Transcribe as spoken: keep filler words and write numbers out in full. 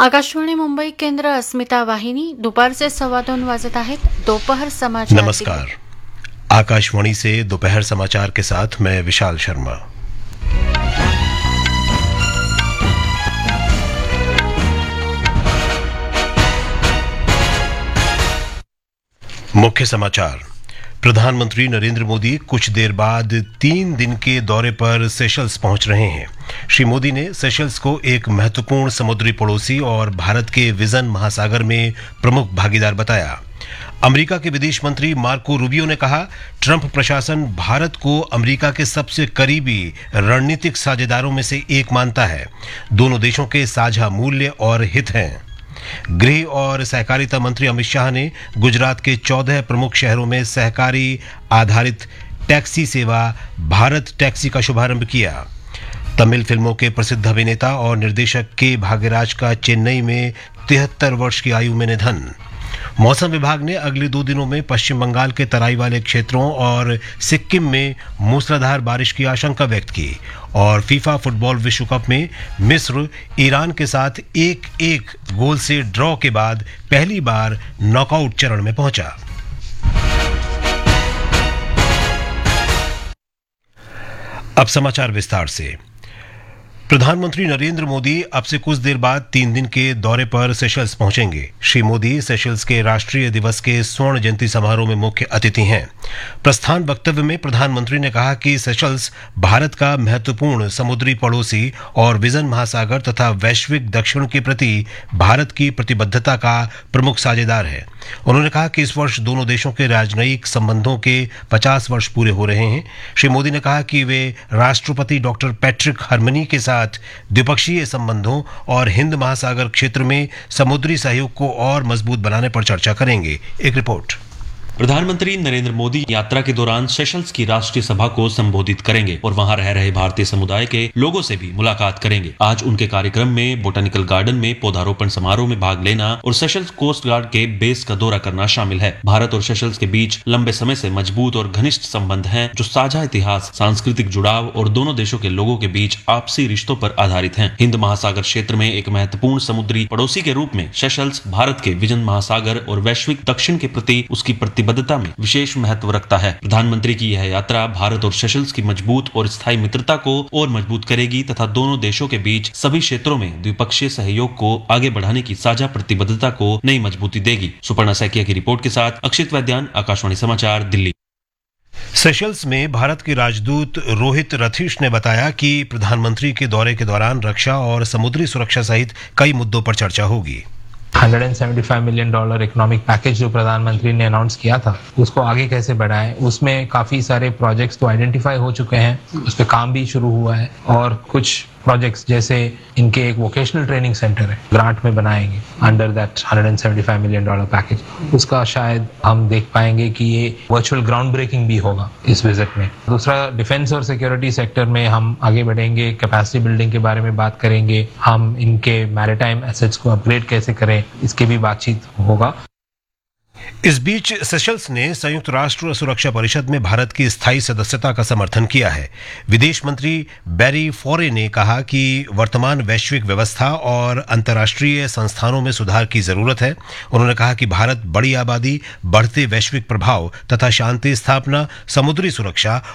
आकाशवाणी मुंबई केंद्र अस्मिता वाहिनी दुपारचे सव्वा दोन वाजत आहेत. दोपहर समाचार. नमस्कार. आकाशवाणी से दोपहर समाचार के साथ मैं विशाल शर्मा. मुख्य समाचार. प्रधानमंत्री नरेंद्र मोदी कुछ देर बाद तीन दिन के दौरे पर सेशल्स पहुंच रहे हैं. श्री मोदी ने सेशल्स को एक महत्वपूर्ण समुद्री पड़ोसी और भारत के विजन महासागर में प्रमुख भागीदार बताया. अमेरिका के विदेश मंत्री मार्को रूबियो ने कहा, ट्रंप प्रशासन भारत को अमेरिका के सबसे करीबी रणनीतिक साझेदारों में से एक मानता है. दोनों देशों के साझा मूल्य और हित हैं. गृह और सहकारिता मंत्री अमित शाह ने गुजरात के चौदह प्रमुख शहरों में सहकारी आधारित टैक्सी सेवा भारत टैक्सी का शुभारंभ किया. तमिल फिल्मों के प्रसिद्ध अभिनेता और निर्देशक के भाग्यराज का चेन्नई में तिहत्तर वर्ष की आयु में निधन. मौसम विभाग ने अगले दो दिनों में पश्चिम बंगाल के तराई वाले क्षेत्रों और सिक्किम में मूसलाधार बारिश की आशंका व्यक्त की. और फीफा फुटबॉल विश्व कप में मिस्र ईरान के साथ एक एक गोल से ड्रॉ के बाद पहली बार नॉकआउट चरण में पहुंचा. अब समाचार विस्तार से. प्रधानमंत्री नरेंद्र मोदी अब से कुछ देर बाद तीन दिन के दौरे पर सेशल्स पहुंचेंगे. श्री मोदी सेशल्स के राष्ट्रीय दिवस के स्वर्ण जयंती समारोह में मुख्य अतिथि हैं. प्रस्थान वक्तव्य में प्रधानमंत्री ने कहा कि सेशल्स भारत का महत्वपूर्ण समुद्री पड़ोसी और विजन महासागर तथा वैश्विक दक्षिण के प्रति भारत की प्रतिबद्धता का प्रमुख साझेदार है. उन्होंने कहा कि इस वर्ष दोनों देशों के राजनयिक संबंधों के पचास वर्ष पूरे हो रहे हैं. श्री मोदी ने कहा कि वे राष्ट्रपति डॉक्टर पैट्रिक हरमनी के साथ द्विपक्षीय संबंधों और हिंद महासागर क्षेत्र में समुद्री सहयोग को और मजबूत बनाने पर चर्चा करेंगे. एक रिपोर्ट. प्रधानमंत्री नरेंद्र मोदी यात्रा के दौरान सेशल्स की राष्ट्रीय सभा को संबोधित करेंगे और वहां रह रहे भारतीय समुदाय के लोगों से भी मुलाकात करेंगे. आज उनके कार्यक्रम में बोटेनिकल गार्डन में पौधारोपण समारोह में भाग लेना और सेशल्स कोस्ट गार्ड के बेस का दौरा करना शामिल है. भारत और सेशल्स के बीच लंबे समय से मजबूत और घनिष्ठ संबंध हैं, जो साझा इतिहास, सांस्कृतिक जुड़ाव और दोनों देशों के लोगों के बीच आपसी रिश्तों पर आधारित हैं. हिंद महासागर क्षेत्र में एक महत्वपूर्ण समुद्री पड़ोसी के रूप में सेशल्स भारत के विजन महासागर और वैश्विक दक्षिण के प्रति उसकी प्रतिबद्धता में विशेष महत्व रखता है. प्रधानमंत्री की यह यात्रा भारत और सेशल्स की मजबूत और स्थायी मित्रता को और मजबूत करेगी तथा दोनों देशों के बीच सभी क्षेत्रों में द्विपक्षीय सहयोग को आगे बढ़ाने की साझा प्रतिबद्धता को नई मजबूती देगी. सुपर्णा सैकिया की रिपोर्ट के साथ अक्षित वैद्यान, आकाशवाणी समाचार, दिल्ली. सेशल्स में भारत के राजदूत रोहित रथीश ने बताया कि प्रधानमंत्री के दौरे के दौरान रक्षा और समुद्री सुरक्षा सहित कई मुद्दों पर चर्चा होगी. एक सौ पचहत्तर मिलियन डॉलर इकोनॉमिक पैकेज जो प्रधानमंत्री ने अनाउंस किया था, उसको आगे कैसे बढ़ाएं. उसमें काफी सारे प्रोजेक्ट्स तो आइडेंटिफाई हो चुके हैं, उस पर काम भी शुरू हुआ है. और कुछ प्रोजेक्ट्स जैसे इनके एक वोकेशनल ट्रेनिंग सेंटर है, ग्रांट में बनाएंगे अंडर दैट एक सौ पचहत्तर मिलियन डॉलर पैकेज. उसका शायद हम देख पाएंगे कि ये वर्चुअल ग्राउंड ब्रेकिंग भी होगा इस विजिट में. दूसरा, डिफेंस और सिक्योरिटी सेक्टर में हम आगे बढ़ेंगे, कैपेसिटी बिल्डिंग के बारे में बात करेंगे. हम इनके मैरिटाइम एसेट्स को अपग्रेड कैसे करें, इसकी भी बातचीत होगा. इस बीच सेशल्स ने संयुक्त राष्ट्र सुरक्षा परिषद में भारत की स्थायी सदस्यता का समर्थन किया है. विदेश मंत्री बैरी फॉरे ने कहा कि वर्तमान वैश्विक व्यवस्था और अंतर्राष्ट्रीय संस्थानों में सुधार की जरूरत है. उन्होंने कहा कि भारत बड़ी आबादी, बढ़ते वैश्विक प्रभाव तथा शांति स्थापना, समुद्री सुरक्षा